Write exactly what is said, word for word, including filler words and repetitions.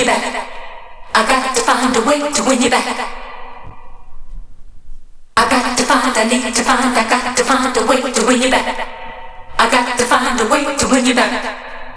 you back. I got to find a way to win you back. I got to find, I need to find, I got to find a way to win you back. I got to find a way to win you back.